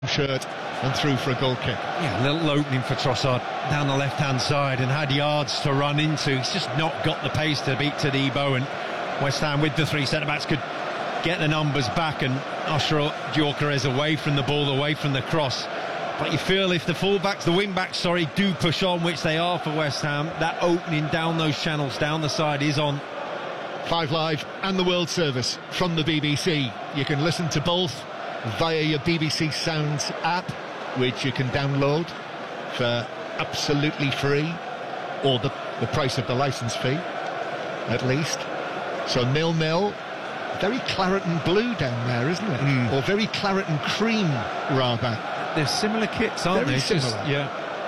shirt and through for a goal kick. Yeah, a little opening for Trossard down the left-hand side and had yards to run into. He's just not got the pace to beat Todibo, and West Ham with the three centre-backs could get the numbers back and usher Gyökeres away from the ball, away from the cross. But you feel if the wing-backs, do push on, which they are for West Ham, that opening down those channels, down the side is on. 5 Live and the World Service from the BBC. You can listen to both via your BBC Sounds app, which you can download for absolutely free, or the price of the licence fee, at least. So 0-0, very claret and blue down there, isn't it? Or very claret and cream, rather. They're similar kits, aren't very they? Similar. Yeah.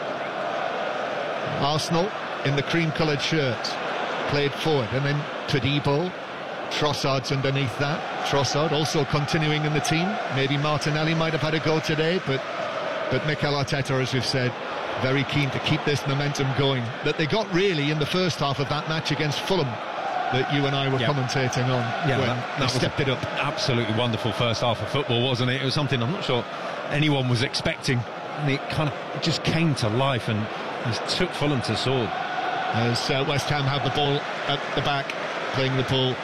Arsenal in the cream-coloured shirts, played forward, and then Todibo, Trossard's underneath that. Trossard also continuing in the team. Maybe Martinelli might have had a go today, but Mikel Arteta, as we've said, very keen to keep this momentum going that they got really in the first half of that match against Fulham that you and I were commentating on when that stepped it up. Absolutely wonderful first half of football, wasn't it? It was something I'm not sure anyone was expecting, and it just came to life and took Fulham to sword. As West Ham have the ball at the back, playing the ball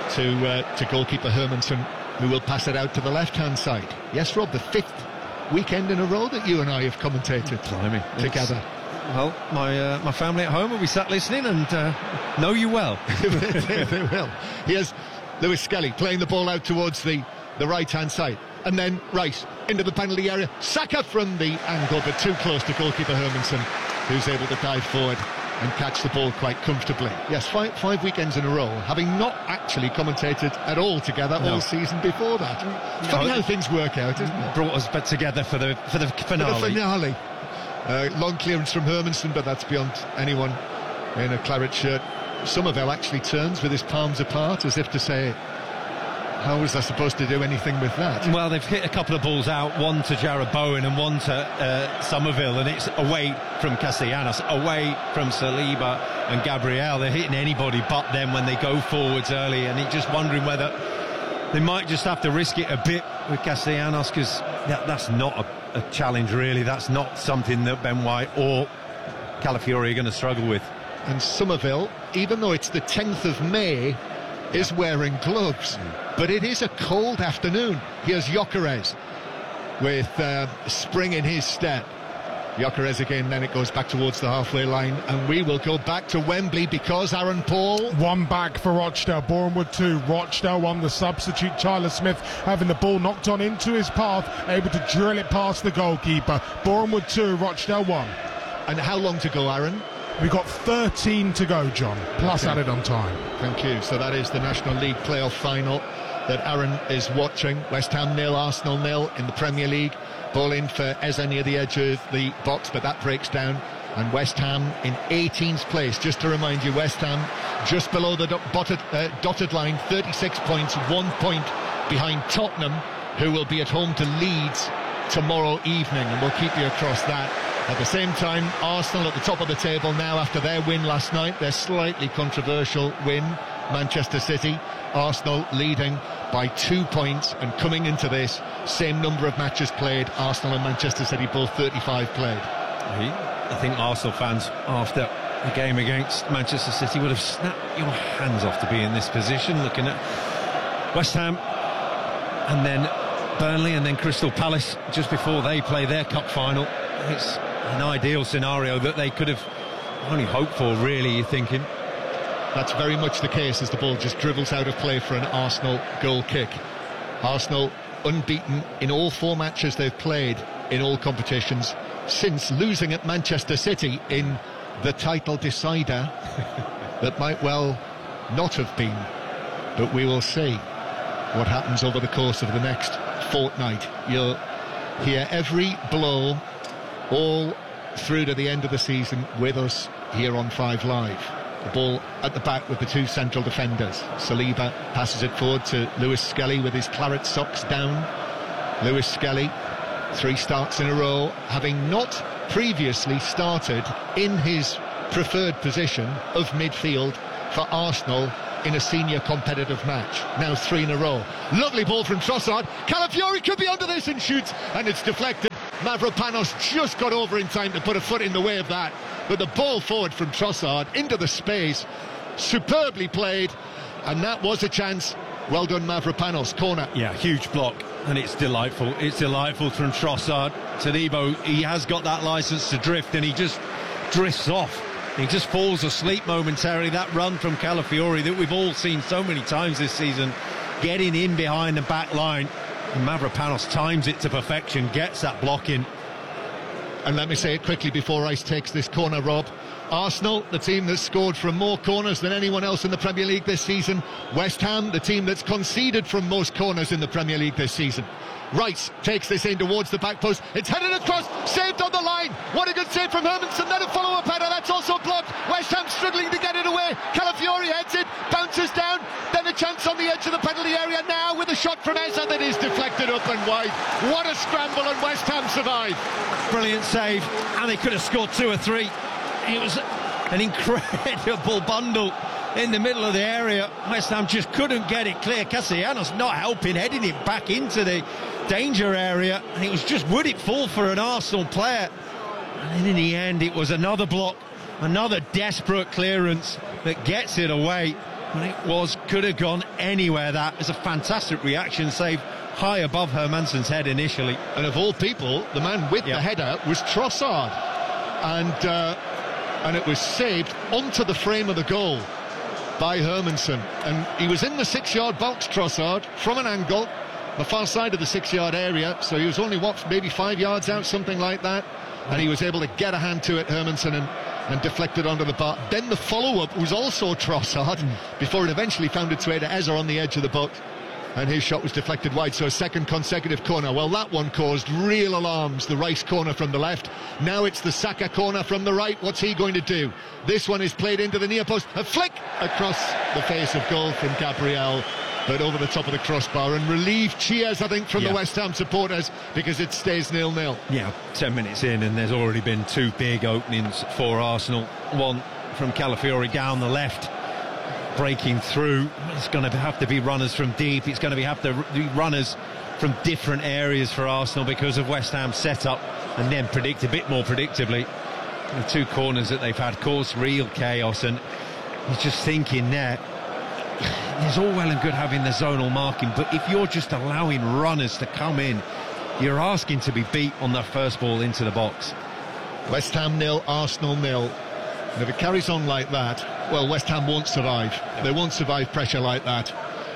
to goalkeeper Hermansen, who will pass it out to the left-hand side. Yes, Rob, the 5th weekend in a row that you and I have commentated together. Well, my family at home will be sat listening and know you well. They will. Here's Lewis Skelly playing the ball out towards the right-hand side. And then Rice into the penalty area. Saka from the angle, but too close to goalkeeper Hermansen, who's able to dive forward and catch the ball quite comfortably. Yes, five weekends in a row, having not actually commentated at all together all season before that. It's funny how things work out, isn't it? Brought us back together for the finale. For the finale. Long clearance from Hermansen, but that's beyond anyone in a claret shirt. Somerville actually turns with his palms apart, as if to say, how was I supposed to do anything with that? Well, they've hit a couple of balls out, one to Jarrod Bowen and one to Somerville, and it's away from Castellanos, away from Saliba and Gabriel. They're hitting anybody but them when they go forwards early, and you're just wondering whether they might just have to risk it a bit with Castellanos, because that's not a challenge, really. That's not something that Ben White or Calafiori are going to struggle with. And Somerville, even though it's the 10th of May, is wearing gloves. But it is a cold afternoon. Here's Gyökeres with spring in his step. Gyökeres again, then it goes back towards the halfway line, and we will go back to Wembley because Aaron Paul... One back for Rochdale, Bournemouth 2, Rochdale 1, the substitute Tyler Smith having the ball knocked on into his path, able to drill it past the goalkeeper. Bournemouth 2, Rochdale 1. And how long to go, Aaron? We've got 13 to go, John, plus added on time. Thank you. So that is the National League playoff final that Aaron is watching. West Ham 0, Arsenal 0 in the Premier League. Ball in for Eze near the edge of the box, but that breaks down. And West Ham in 18th place. Just to remind you, West Ham just below the dotted line, 36 points, 1 point behind Tottenham, who will be at home to Leeds tomorrow evening, and we'll keep you across that. At the same time, Arsenal at the top of the table now after their win last night, their slightly controversial win, Manchester City. Arsenal leading by 2 points, and coming into this, same number of matches played. Arsenal and Manchester City both 35 played. I think Arsenal fans, after the game against Manchester City, would have snapped your hands off to be in this position, looking at West Ham and then Burnley and then Crystal Palace just before they play their cup final. It's an ideal scenario that they could have only hoped for, really, you're thinking. That's very much the case as the ball just dribbles out of play for an Arsenal goal kick. Arsenal unbeaten in all 4 matches they've played in all competitions since losing at Manchester City in the title decider that might well not have been. But we will see what happens over the course of the next fortnight. You'll hear every blow all through to the end of the season with us here on 5 Live. The ball at the back with the 2 central defenders. Saliba passes it forward to Lewis Skelly with his claret socks down. Lewis Skelly, 3 starts in a row, having not previously started in his preferred position of midfield for Arsenal in a senior competitive match. Now 3 in a row. Lovely ball from Trossard. Calafiori could be under this and shoots, and it's deflected. Mavropanos just got over in time to put a foot in the way of that. But the ball forward from Trossard into the space, superbly played, and that was a chance. Well done, Mavropanos. Corner. Yeah, huge block, and it's delightful. It's delightful from Trossard. Todibo, he has got that licence to drift, and he just drifts off. He just falls asleep momentarily. That run from Calafiori that we've all seen so many times this season, getting in behind the back line, and Mavropanos times it to perfection, gets that block in. And let me say it quickly before Rice takes this corner, Rob. Arsenal, the team that's scored from more corners than anyone else in the Premier League this season. West Ham, the team that's conceded from most corners in the Premier League this season. Rice takes this in towards the back post. It's headed across, saved on the line. What a good save from Hermansen. Then a follow-up header, that's also blocked. West Ham struggling to get it away. Calafiori heads it, bounces down. Then a chance on the edge of the penalty area now with a shot from Eza that is deflected up and wide. What a scramble, and West Ham survive. Brilliant save, and they could have scored 2 or 3. It was an incredible bundle in the middle of the area. West Ham just couldn't get it clear. Castellanos not helping, heading it back into the danger area, and it was just, would it fall for an Arsenal player? And then in the end it was another block, another desperate clearance that gets it away, and it could have gone anywhere. That was a fantastic reaction save, high above Hermansen's head initially. And of all people, the man with the header was Trossard, and it was saved onto the frame of the goal by Hermansen, and he was in the 6-yard box, Trossard, from an angle, the far side of the 6-yard area, so he was only, maybe 5 yards out, something like that, and he was able to get a hand to it, Hermansen, and deflect it onto the bar. Then the follow-up was also Trossard, before it eventually found its way to Eza on the edge of the box, and his shot was deflected wide. So a second consecutive corner. Well, that one caused real alarms. The Rice corner from the left. Now it's the Saka corner from the right. What's he going to do? This one is played into the near post. A flick across the face of goal from Gabriel, but over the top of the crossbar, and relieved cheers, I think, from the West Ham supporters, because it stays 0-0. Yeah, 10 minutes in, and there's already been 2 big openings for Arsenal. One from Calafiori down the left, breaking through. It's going to have to be runners from deep. It's going to have to be runners from different areas for Arsenal because of West Ham's setup, and then predict a bit more predictably. The 2 corners that they've had caused real chaos, and he's just thinking there, it's all well and good having the zonal marking, but if you're just allowing runners to come in, you're asking to be beat on the first ball into the box. West Ham 0, Arsenal 0. And if it carries on like that, well, West Ham won't survive. They won't survive pressure like that,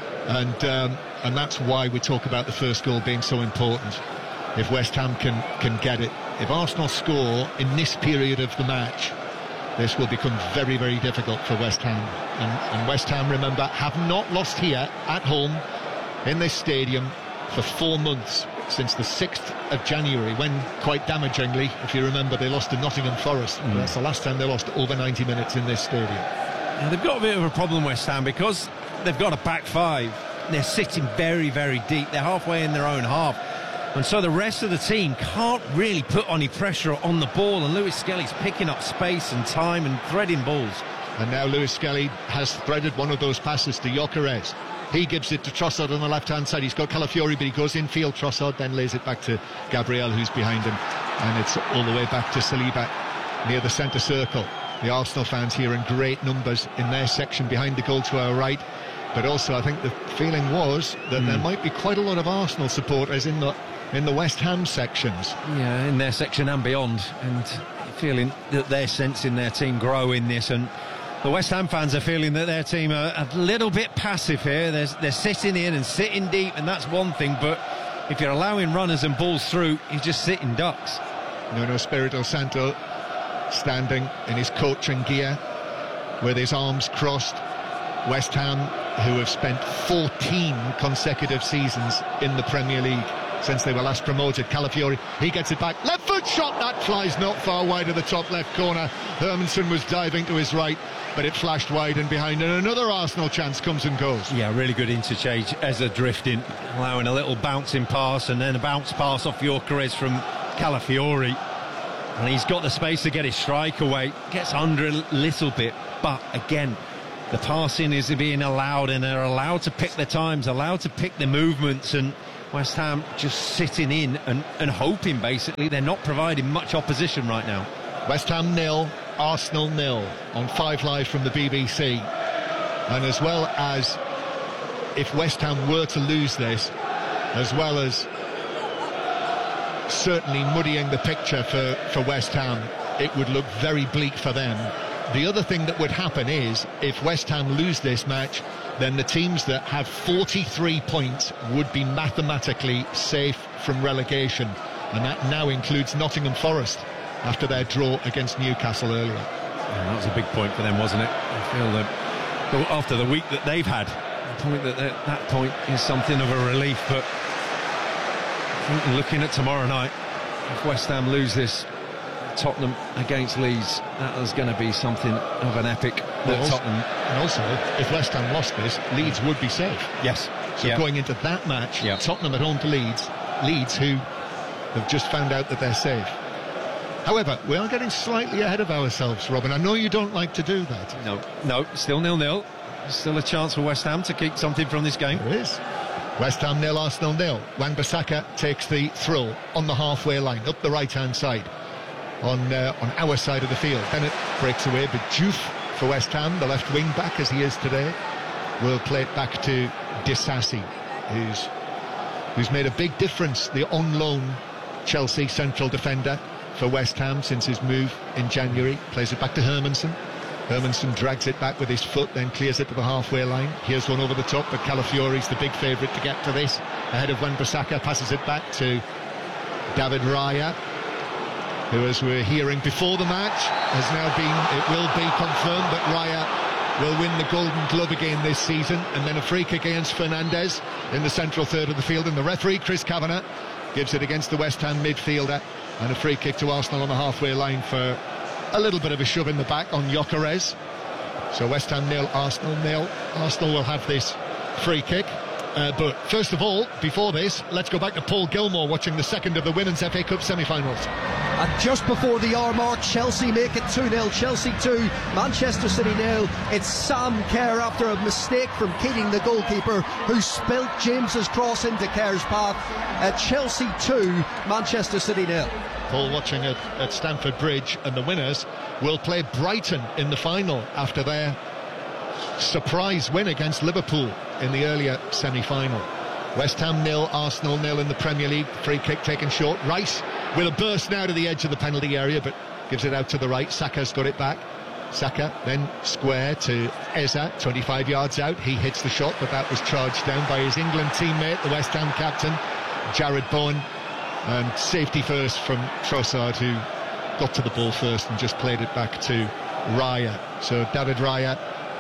and that's why we talk about the first goal being so important. If West Ham can get it, if Arsenal score in this period of the match, this will become very, very difficult for West Ham. And West Ham, remember, have not lost here at home in this stadium for 4 months, since the 6th of January, when, quite damagingly, if you remember, they lost to Nottingham Forest. That's the last time they lost over 90 minutes in this stadium. And they've got a bit of a problem, West Ham, because they've got a back 5. They're sitting very, very deep. They're halfway in their own half, and so the rest of the team can't really put any pressure on the ball, and Lewis Skelly's picking up space and time and threading balls. And now Lewis Skelly has threaded one of those passes to Gyökeres. He gives it to Trossard on the left-hand side. He's got Calafiori, but he goes infield. Trossard then lays it back to Gabriel, who's behind him, and it's all the way back to Saliba near the centre circle. The Arsenal fans here in great numbers in their section behind the goal to our right, but also I think the feeling was that there might be quite a lot of Arsenal supporters in the West Ham sections. Yeah, in their section and beyond, and feeling that they're sensing their team grow in this, and the West Ham fans are feeling that their team are a little bit passive here. They're sitting in and sitting deep, and that's one thing, but if you're allowing runners and balls through, you're just sitting ducks. Nuno Espirito Santo standing in his coaching gear with his arms crossed. West Ham, who have spent 14 consecutive seasons in the Premier League since they were last promoted. Calafiori, he gets it back, left foot shot, that flies not far wide of the top left corner. Hermansen was diving to his right, but it flashed wide and behind, and another Arsenal chance comes and goes. Yeah, really good interchange. Eza drifting, allowing a little bouncing pass, and then a bounce pass off Gyökeres from Calafiori, and he's got the space to get his strike away, gets under a little bit, but again, the passing is being allowed, and they're allowed to pick their times, allowed to pick their movements, and West Ham just sitting in and hoping, basically. They're not providing much opposition right now. West Ham 0, Arsenal 0 on 5 Live from the BBC. And as well as if West Ham were to lose this, as well as certainly muddying the picture for West Ham, it would look very bleak for them. The other thing that would happen is, if West Ham lose this match, then the teams that have 43 points would be mathematically safe from relegation, and that now includes Nottingham Forest after their draw against Newcastle earlier. Yeah, that was a big point for them, wasn't it? I feel that after the week that they've had, that point is something of a relief. But I think looking at tomorrow night, if West Ham lose this, Tottenham against Leeds, that is going to be something of an epic. And also, if West Ham lost this, Leeds would be safe. Yes. So going into that match, Tottenham at home to Leeds, who have just found out that they're safe. However, we are getting slightly ahead of ourselves, Robin. I know you don't like to do that. No, still 0-0. Still a chance for West Ham to keep something from this game. There is. West Ham 0, Arsenal 0. Wan-Bissaka takes the throw on the halfway line, up the right-hand side, on our side of the field. Then it breaks away, but Diouf for West Ham, the left wing-back as he is today, will play it back to Disasi, who's made a big difference, the on-loan Chelsea central defender for West Ham since his move in January. Plays it back to Hermansen. Hermansen drags it back with his foot, then clears it to the halfway line. Here's one over the top, but Calafiori's the big favourite to get to this. Ahead of Wan-Bissaka, passes it back to David Raya, who, as we're hearing before the match, it will be confirmed that Raya will win the Golden Glove again this season. And then a free kick against Fernandes in the central third of the field, and the referee, Chris Kavanagh, gives it against the West Ham midfielder, and a free kick to Arsenal on the halfway line for a little bit of a shove in the back on Gyökeres. So West Ham 0, Arsenal 0. Arsenal will have this free kick. But first of all, before this, let's go back to Paul Gilmore watching the second of the Women's FA Cup semi-finals. Just before the hour mark, Chelsea make it 2-0. Chelsea 2, Manchester City 0. It's Sam Kerr after a mistake from Keating, the goalkeeper, who spilt James's cross into Kerr's path. Chelsea 2, Manchester City 0. Paul watching at Stamford Bridge, and the winners will play Brighton in the final after their surprise win against Liverpool in the earlier semi-final. West Ham 0, Arsenal 0 in the Premier League. Free kick taken short. Rice with a burst now to the edge of the penalty area, but gives it out to the right. Saka's got it back. Saka then square to Eza, 25 yards out. He hits the shot, but that was charged down by his England teammate, the West Ham captain, Jared Bowen. And safety first from Trossard, who got to the ball first and just played it back to Raya. So David Raya,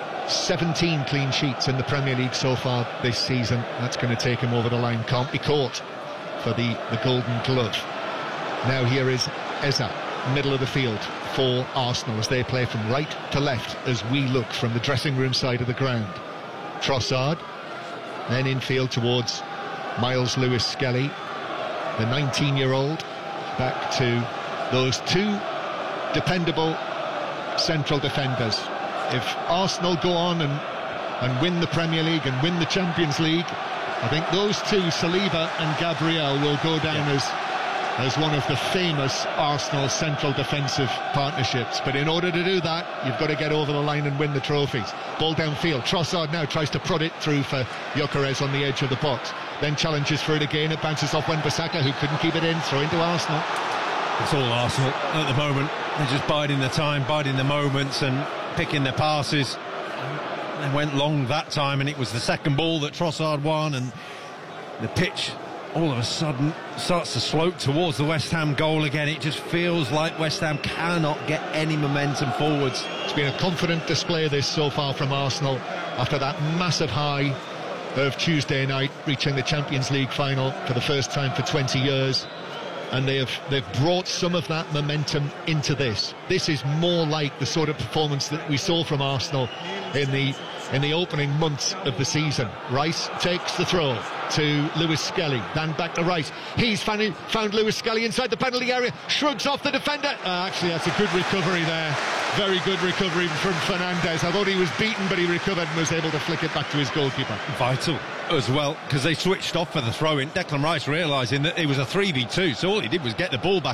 17 clean sheets in the Premier League so far this season. That's going to take him over the line. Can't be caught for the Golden Glove. Now here is Eza, middle of the field for Arsenal, as they play from right to left as we look from the dressing room side of the ground. Trossard, then infield towards Miles Lewis-Skelly, the 19-year-old, back to those two dependable central defenders. If Arsenal go on and win the Premier League and win the Champions League, I think those two, Saliba and Gabriel, will go down as one of the famous Arsenal central defensive partnerships. But in order to do that, you've got to get over the line and win the trophies. Ball downfield. Trossard now tries to prod it through for Gyökeres on the edge of the box. Then challenges for it again. It bounces off Wan-Bissaka, who couldn't keep it in. Throw into Arsenal. It's all Arsenal at the moment. They're just biding the time, biding the moments, and picking their passes. They went long that time, and it was the second ball that Trossard won, and the pitch all of a sudden starts to slope towards the West Ham goal again. It just feels like West Ham cannot get any momentum forwards. It's been a confident display this so far from Arsenal after that massive high of Tuesday night, reaching the Champions League final for the first time for 20 years. And they've brought some of that momentum into this. This is more like the sort of performance that we saw from Arsenal in the opening months of the season. Rice takes the throw. to Lewis Skelly, then back to right. He's found Lewis Skelly inside the penalty area, shrugs off the defender. Actually, that's a good recovery there. Very good recovery from Fernandez. I thought he was beaten, but he recovered and was able to flick it back to his goalkeeper. Vital as well, because they switched off for the throw-in. Declan Rice realising that it was a 3v2, so all he did was get the ball back